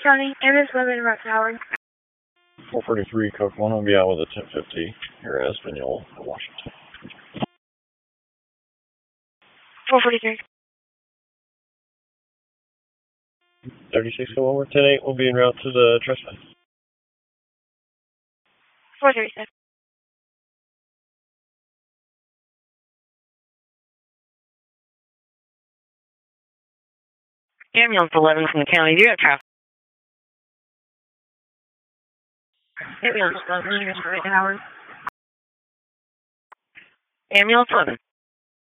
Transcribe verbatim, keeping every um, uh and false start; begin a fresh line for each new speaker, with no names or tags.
County, ambulance eleven, Rock Howard.
four forty-three, Coke one will be out with a ten fifty here at Espanola, Washington.
four forty-three.
thirty-six, go over. ten eight will be en route to the trespass.
four thirty-seven.
Ambulance eleven from the county, do you have traffic? Ambulance eleven, Rock Howard. Ambulance eleven.